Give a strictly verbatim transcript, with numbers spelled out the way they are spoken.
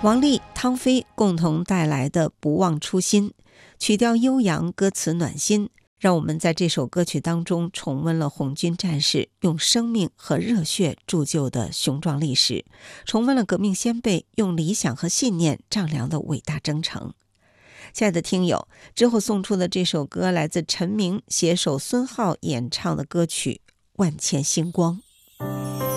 王丽、汤菲共同带来的《不忘初心》，曲调悠扬，歌词暖心，让我们在这首歌曲当中重温了红军战士用生命和热血铸就的雄壮历史，重温了革命先辈用理想和信念丈量的伟大征程。亲爱的听友，之后送出的这首歌来自陈明携手孙浩演唱的歌曲《万千星光》。